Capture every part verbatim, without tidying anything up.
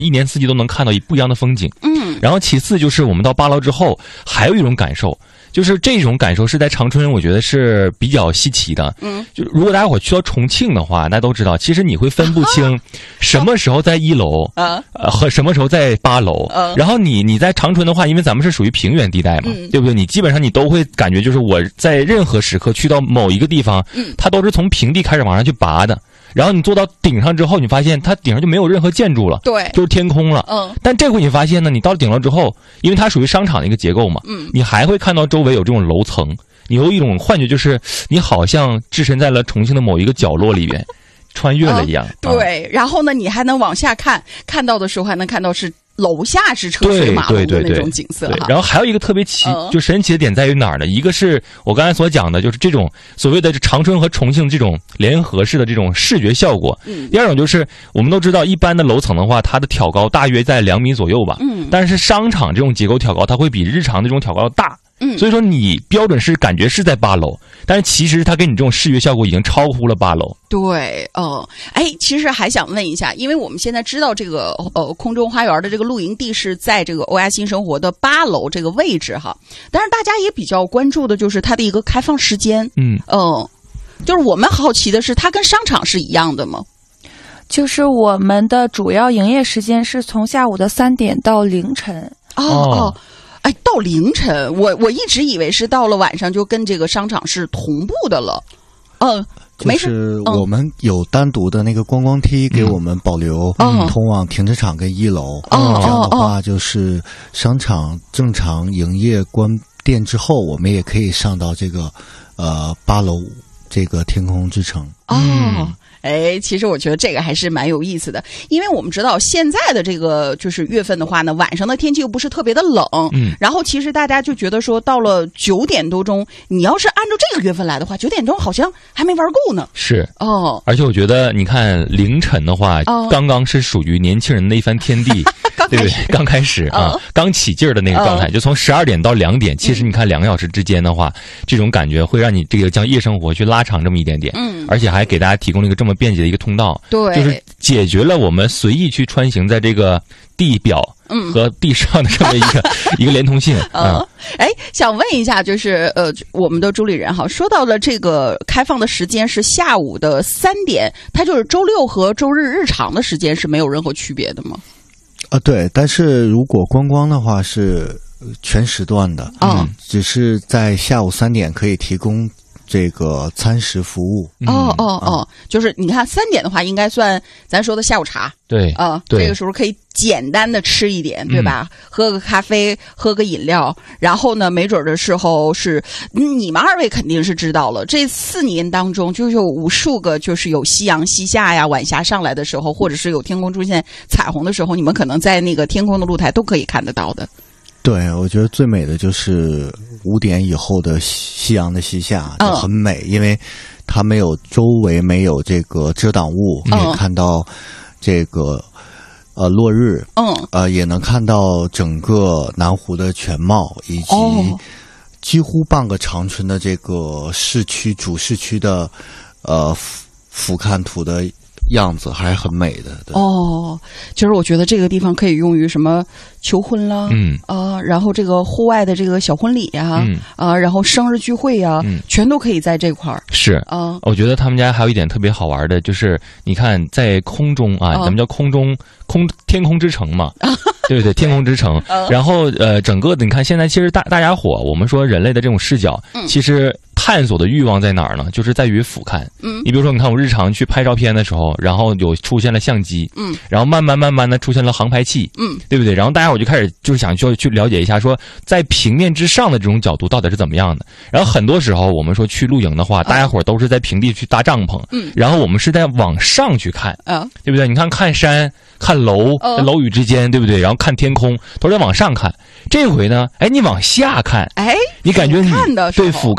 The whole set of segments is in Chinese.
一年四季都能看到不一样的风景。 嗯， 然后其次就是我们到八楼之后，还有一种感受。就是这种感受是在长春，我觉得是比较稀奇的。嗯，就如果大家伙去到重庆的话，大家都知道，其实你会分不清什么时候在一楼啊，呃，和什么时候在八楼。啊，然后你你在长春的话，因为咱们是属于平原地带嘛，嗯，对不对？你基本上你都会感觉，就是我在任何时刻去到某一个地方，嗯，它都是从平地开始往上去拔的。然后你坐到顶上之后，你发现它顶上就没有任何建筑了， 对， 就是天空了。嗯，但这回你发现呢，你到了顶楼之后，因为它属于商场的一个结构嘛，嗯，你还会看到周围有这种楼层，你有一种幻觉，就是你好像置身在了重庆的某一个角落里边，穿越了一样。 嗯，对，啊，然后呢，你还能往下看，看到的时候还能看到是楼下是车水马龙的那种景色。 对对对对，然后还有一个特别奇，嗯，就神奇的点在于哪儿呢？一个是我刚才所讲的，就是这种所谓的长春和重庆这种联合式的这种视觉效果。嗯，第二种就是我们都知道，一般的楼层的话，它的挑高大约在两米左右吧。嗯，但是商场这种结构挑高，它会比日常的这种挑高要大。嗯，所以说你标准是感觉是在八楼，但是其实它给你这种视觉效果已经超乎了八楼。 对，哦，哎，其实还想问一下，因为我们现在知道这个呃空中花园的这个露营地是在这个欧亚新生活的八楼这个位置哈，但是大家也比较关注的就是它的一个开放时间。嗯嗯，呃，就是我们好奇的是，它跟商场是一样的吗？ 就是我们的主要营业时间是从下午的三点到凌晨。 哦哦。哎，到凌晨，我我一直以为是到了晚上就跟这个商场是同步的了。嗯，没事。 就是我们有单独的那个观光梯给我们保留，嗯，通往停车场跟一楼。哦，这样的话，就是商场正常营业关店之后，我们也可以上到这个呃八楼这个天空之城。 哦。嗯，哎，其实我觉得这个还是蛮有意思的，因为我们知道现在的这个就是月份的话呢，晚上的天气又不是特别的冷，嗯，然后其实大家就觉得说，到了九点多钟，你要是按照这个月份来的话，九点钟好像还没玩够呢。 是哦，而且我觉得你看凌晨的话，哦，刚刚是属于年轻人的一番天地，对不对？刚开始啊，哦，刚起劲儿的那个状态，哦，就从十二点到两点，其实你看两个小时之间的话，嗯，这种感觉会让你这个将夜生活去拉长这么一点点，嗯，而且还给大家提供了一个这么便捷的一个通道， 对， 就是解决了我们随意去穿行在这个地表和地上的这么一个、嗯、一个连通性啊。 嗯，哎，想问一下，就是呃，我们的主理人哈，说到了这个开放的时间是下午的三点，它就是周六和周日日常的时间是没有任何区别的吗？ 啊，对，但是如果观光的话是全时段的，嗯，只是在下午三点可以提供这个餐食服务。 哦哦哦，就是你看三点的话，应该算咱说的下午茶。 对啊，呃，这个时候可以简单的吃一点，对吧？嗯，喝个咖啡，喝个饮料，然后呢，没准的时候是你们二位肯定是知道了，这四年当中就有无数个就是有夕阳西下呀，晚霞上来的时候，或者是有天空出现彩虹的时候，你们可能在那个天空的露台都可以看得到的。 对，我觉得最美的就是五点以后的夕阳的西下，就很美，嗯，因为它没有周围没有这个遮挡物，可以看到这个呃落日，嗯，呃也能看到整个南湖的全貌，以及几乎半个长春的这个市区主市区的呃俯瞰图的样子，还是很美的。对哦，其实我觉得这个地方可以用于什么求婚啦，嗯啊、呃，然后这个户外的这个小婚礼呀，嗯啊、呃，然后生日聚会呀，嗯，全都可以在这块儿。 是啊、呃，我觉得他们家还有一点特别好玩的，就是你看在空中啊，咱们叫空中空天空之城嘛，对不对？天空之城。然后呃，整个的你看现在其实大大家伙，我们说人类的这种视角，嗯，其实探索的欲望在哪儿呢？就是在于俯瞰。嗯，你比如说，你看我日常去拍照片的时候，然后有出现了相机，嗯，然后慢慢慢慢的出现了航拍器，嗯，对不对？然后大家我就开始就是想去去了解一下，说在平面之上的这种角度到底是怎么样的。然后很多时候我们说去露营的话，大家伙都是在平地去搭帐篷，嗯，然后我们是在往上去看，啊，对不对？你看看山。看楼，在楼宇之间，对不对？然后看天空，都是在往上看。这回呢，哎，你往下看， 哎， 你感觉你对俯瞰的，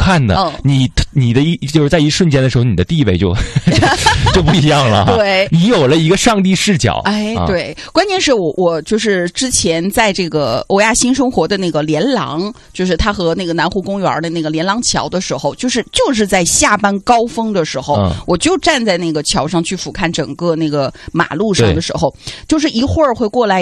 嗯， 你你的一就是在一瞬间的时候，你的地位就就不一样了。 对， 你有了一个上帝视角。 哎， 啊、 对，关键是我我就是之前在这个欧亚新生活的那个连廊，就是他和那个南湖公园的那个连廊桥的时候，就是就是在下班高峰的时候， 嗯、 我就站在那个桥上去俯瞰整个那个马路上的时候，就是一会儿会过来